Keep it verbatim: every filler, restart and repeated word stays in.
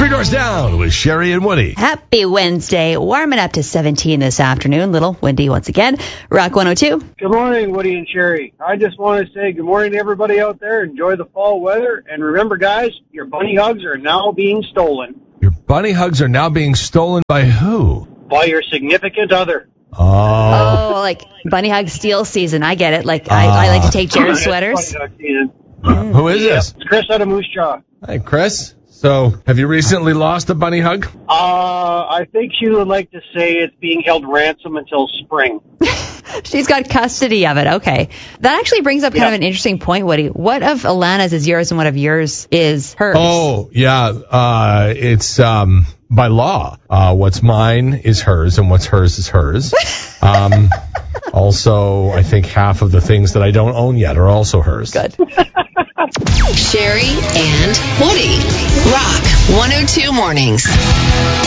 Three Doors Down with Sherry and Woody. Happy Wednesday. Warming up to seventeen this afternoon. Little windy once again. Rock one oh two. Good morning, Woody and Sherry. I just want to say good morning to everybody out there. Enjoy the fall weather. And remember, guys, your bunny hugs are now being stolen. Your bunny hugs are now being stolen by who? By your significant other. Oh. Oh, like bunny hug steal season. I get it. Like, I, I like to take Jared's sweaters. Bunny hug season. Uh, who is Yeah, this? it's Chris out of Moose Jaw. Hi, Chris. So, have you recently lost a bunny hug? Uh, I think she would like to say it's being held ransom until spring. She's got custody of it. Okay. That actually brings up kind Yeah. of an interesting point, Woody. What of Alana's is yours and what of yours is hers? Oh, yeah. Uh, it's um, by law. Uh, what's mine is hers, and what's hers is hers. Um, also, I think half of the things that I don't own yet are also hers. Good. Sherry and Woody. Rock one oh two Mornings.